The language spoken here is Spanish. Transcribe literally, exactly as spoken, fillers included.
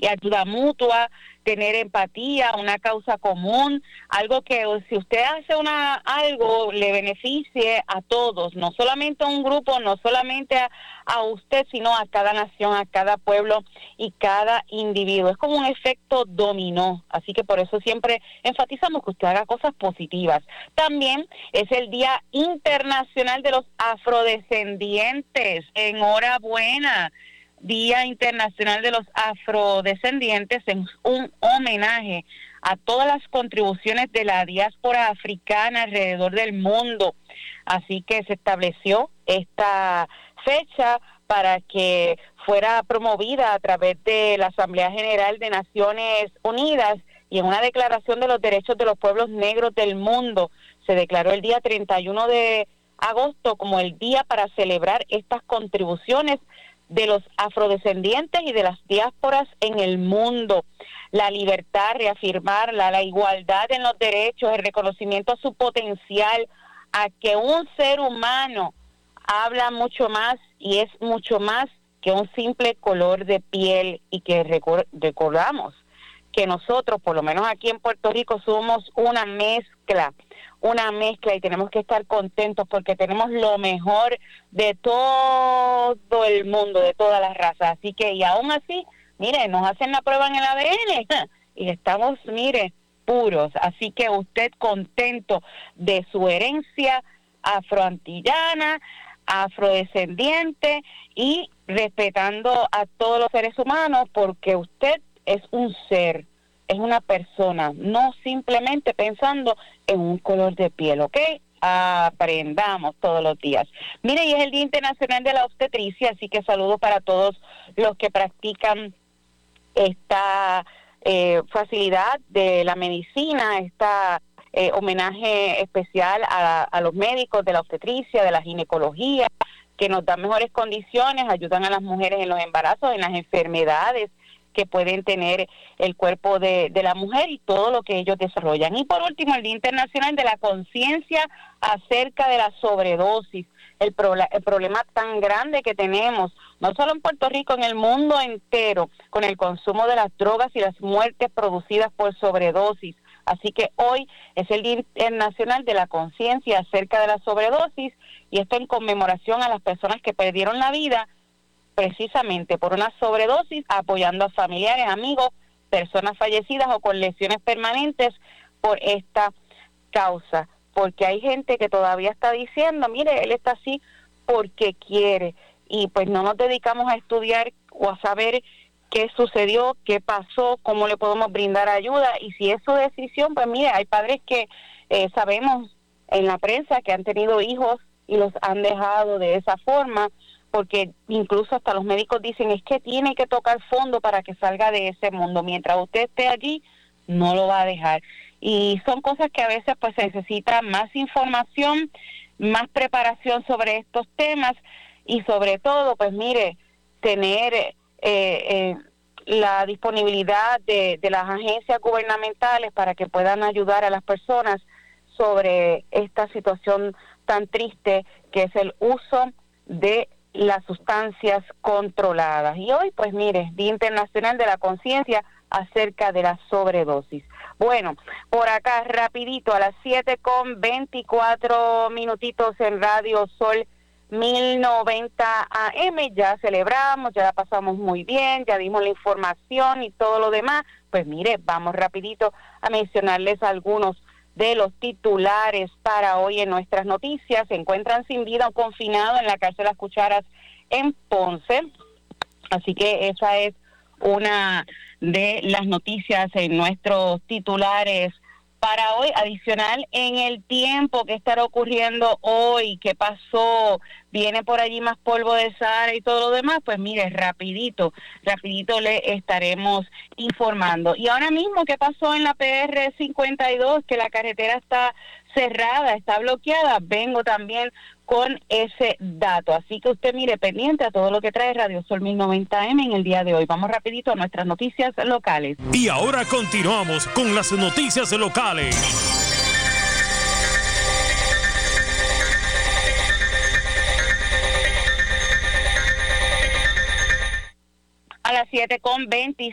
y ayuda mutua, tener empatía, una causa común, algo que si usted hace una algo le beneficie a todos, no solamente a un grupo, no solamente a, a usted, sino a cada nación, a cada pueblo y cada individuo. Es como un efecto dominó, así que por eso siempre enfatizamos que usted haga cosas positivas. También es el Día Internacional de los Afrodescendientes. Enhorabuena. Día Internacional de los Afrodescendientes es un homenaje a todas las contribuciones de la diáspora africana alrededor del mundo. Así que se estableció esta fecha para que fuera promovida a través de la Asamblea General de Naciones Unidas y en una declaración de los derechos de los pueblos negros del mundo. Se declaró el día treinta y uno de agosto como el día para celebrar estas contribuciones de los afrodescendientes y de las diásporas en el mundo. La libertad, reafirmarla, la igualdad en los derechos, el reconocimiento a su potencial, a que un ser humano habla mucho más y es mucho más que un simple color de piel, y que recor- recordamos que nosotros, por lo menos aquí en Puerto Rico, somos una mezcla, una mezcla y tenemos que estar contentos porque tenemos lo mejor de todo el mundo, de todas las razas. Así que, y aún así, mire, nos hacen la prueba en el A D N y estamos, mire, puros. Así que usted contento de su herencia afroantillana, afrodescendiente y respetando a todos los seres humanos, porque usted es un ser, es una persona, no simplemente pensando en un color de piel, ¿ok? Aprendamos todos los días. Mire, y es el Día Internacional de la Obstetricia, así que saludos para todos los que practican esta eh, facilidad de la medicina, esta eh, homenaje especial a, a los médicos de la obstetricia, de la ginecología, que nos dan mejores condiciones, ayudan a las mujeres en los embarazos, en las enfermedades que pueden tener el cuerpo de, de la mujer y todo lo que ellos desarrollan. Y por último, el Día Internacional de la Conciencia acerca de la sobredosis, el, pro, el problema tan grande que tenemos, no solo en Puerto Rico, en el mundo entero, con el consumo de las drogas y las muertes producidas por sobredosis. Así que hoy es el Día Internacional de la Conciencia acerca de la sobredosis, y esto en conmemoración a las personas que perdieron la vida precisamente por una sobredosis, apoyando a familiares, amigos, personas fallecidas o con lesiones permanentes por esta causa. Porque hay gente que todavía está diciendo, mire, él está así porque quiere, y pues no nos dedicamos a estudiar o a saber qué sucedió, qué pasó, cómo le podemos brindar ayuda, y si es su decisión, pues mire, hay padres que eh, sabemos en la prensa que han tenido hijos y los han dejado de esa forma, porque incluso hasta los médicos dicen es que tiene que tocar fondo para que salga de ese mundo. Mientras usted esté allí, no lo va a dejar. Y son cosas que a veces pues se necesita más información, más preparación sobre estos temas, y sobre todo, pues mire, tener eh, eh, la disponibilidad de, de las agencias gubernamentales para que puedan ayudar a las personas sobre esta situación tan triste que es el uso de las sustancias controladas. Y hoy, pues mire, Día Internacional de la Conciencia acerca de la sobredosis. Bueno, por acá rapidito a las siete con veinticuatro minutitos en Radio Sol mil noventa A M, ya celebramos, ya la pasamos muy bien, ya dimos la información y todo lo demás. Pues mire, vamos rapidito a mencionarles algunos de los titulares para hoy en nuestras noticias. Se encuentran sin vida o confinados en la cárcel Las Cucharas en Ponce, así que esa es una de las noticias en nuestros titulares para hoy. Adicional, en el tiempo que estará ocurriendo hoy, qué pasó, viene por allí más polvo de Sahara y todo lo demás, pues mire, rapidito, rapidito le estaremos informando. Y ahora mismo, ¿qué pasó en la P R cincuenta y dos? Que la carretera está cerrada, está bloqueada. Vengo también con ese dato. Así que usted mire pendiente a todo lo que trae Radio Sol mil noventa A M en el día de hoy. Vamos rapidito a nuestras noticias locales. Y ahora continuamos con las noticias locales. A las siete con veinte